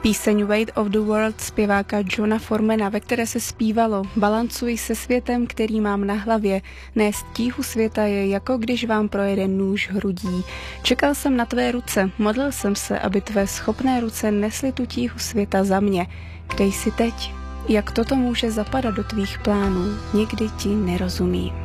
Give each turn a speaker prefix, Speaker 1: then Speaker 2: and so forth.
Speaker 1: Píseň Weight of the World zpěváka Johna Formana, ve které se zpívalo: balancuji se světem, který mám na hlavě, nést tíhu světa je jako když vám projede nůž hrudí. Čekal jsem na tvé ruce, modlil jsem se, aby tvé schopné ruce nesly tu tíhu světa za mě. Kde jsi teď? Jak toto může zapadat do tvých plánů? Nikdy ti nerozumím.